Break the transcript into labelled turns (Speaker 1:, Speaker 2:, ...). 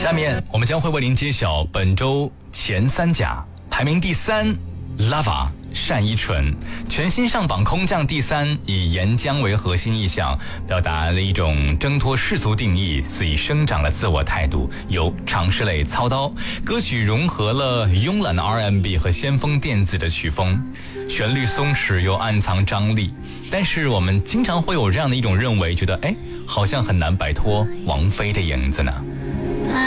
Speaker 1: 下面我们将会为您揭晓本周前三甲，排名第3 Lava 单依纯，全新上榜空降第3，以岩浆为核心意象，表达了一种挣脱世俗定义、肆意生长的自我态度，由常石磊操刀，歌曲融合了慵懒的 R&B 和先锋电子的曲风，旋律松弛又暗藏张力。但是我们经常会有这样的一种认为，觉得好像很难摆脱王菲的影子呢。